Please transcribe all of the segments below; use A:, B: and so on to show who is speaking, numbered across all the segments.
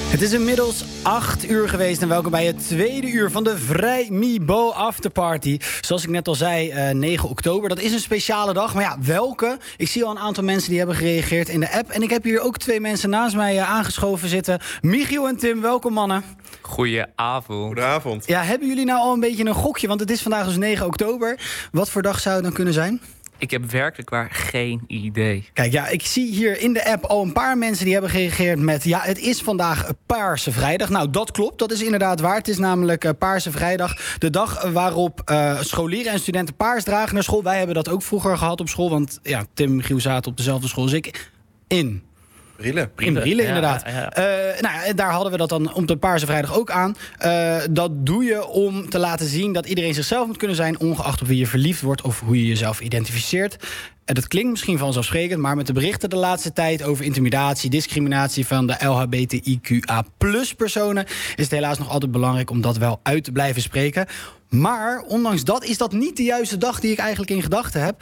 A: Het is inmiddels 8 uur geweest en welkom bij het tweede uur van de Vrijmibo Afterparty. Zoals ik net al zei, 9 oktober, dat is een speciale dag. Maar ja, welke? Ik zie al een aantal mensen die hebben gereageerd in de app. En ik heb hier ook 2 mensen naast mij aangeschoven zitten. Michiel en Tim, welkom mannen.
B: Goedenavond.
C: Goedenavond.
A: Ja, hebben jullie nou al een beetje een gokje? Want het is vandaag dus 9 oktober. Wat voor dag zou het dan kunnen zijn?
B: Ik heb werkelijk waar geen idee.
A: Kijk, ja, ik zie hier in de app al een paar mensen die hebben gereageerd met... ja, het is vandaag Paarse Vrijdag. Nou, dat klopt. Dat is inderdaad waar. Het is namelijk Paarse Vrijdag. De dag waarop scholieren en studenten paars dragen naar school. Wij hebben dat ook vroeger gehad op school. Want ja, Tim en Michiel zaten op dezelfde school als ik. In Brielen, inderdaad. Ja. Daar hadden we dat dan op de Paarse Vrijdag ook aan. Dat doe je om te laten zien dat iedereen zichzelf moet kunnen zijn... ongeacht op wie je verliefd wordt of hoe je jezelf identificeert. En dat klinkt misschien vanzelfsprekend... maar met de berichten de laatste tijd over intimidatie... discriminatie van de LHBTIQA+-personen... is het helaas nog altijd belangrijk om dat wel uit te blijven spreken... Maar ondanks dat is dat niet de juiste dag die ik eigenlijk in gedachten heb.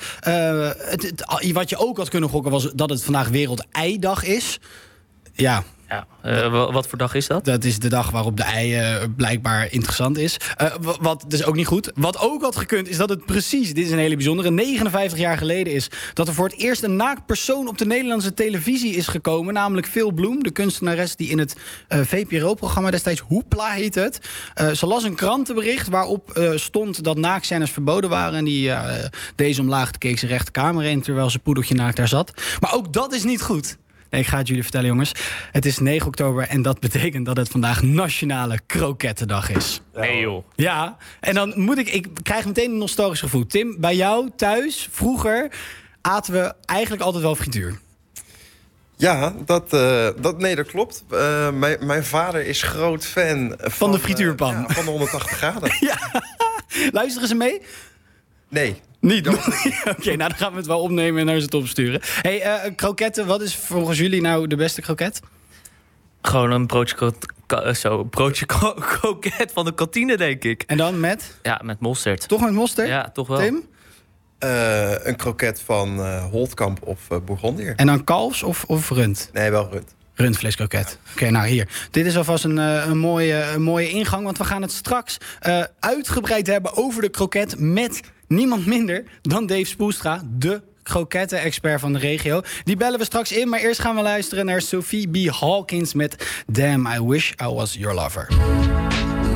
A: Wat je ook had kunnen gokken was dat het vandaag Wereld-Eidag is. Ja.
B: Wat voor dag is dat?
A: Dat is de dag waarop de ei blijkbaar interessant is. Wat dus ook niet goed. Wat ook had gekund is dat het precies, dit is een hele bijzondere... 59 jaar geleden is dat er voor het eerst een naakt persoon op de Nederlandse televisie is gekomen. Namelijk Phil Bloem, de kunstenares die in het VPRO-programma destijds Hoepla heet het. Ze las een krantenbericht waarop stond dat naaktscènes verboden waren. En die deze omlaag keek ze recht de kamer in terwijl ze poedeltje naakt daar zat. Maar ook dat is niet goed. Nee, ik ga het jullie vertellen, jongens. Het is 9 oktober en dat betekent dat het vandaag Nationale Krokettendag is.
B: Nee joh.
A: Ja, en dan ik krijg meteen een nostalgisch gevoel. Tim, bij jou thuis, vroeger, aten we eigenlijk altijd wel frituur.
C: Ja, dat klopt. Mijn vader is groot fan
A: van de frituurpan.
C: Van de 180 graden.
A: Ja. Luisteren ze mee?
C: Nee.
A: Niet? Oké, nou dan gaan we het wel opnemen en naar ze opsturen. Hey, kroketten, wat is volgens jullie nou de beste kroket?
B: Gewoon een broodje kroket van de kantine, denk ik.
A: En dan met?
B: Ja, met mosterd.
A: Toch met mosterd?
B: Ja, toch wel.
A: Tim?
C: Een kroket van Holtkamp of Bourgondier.
A: En dan kalfs of rund?
C: Nee, wel rund.
A: Rundvleeskroket. Oké, nou hier. Dit is alvast een mooie ingang, want we gaan het straks uitgebreid hebben over de kroket met niemand minder dan Dave Spoelstra, de kroketten-expert van de regio. Die bellen we straks in, maar eerst gaan we luisteren naar Sophie B. Hawkins met Damn, I Wish I Was Your Lover.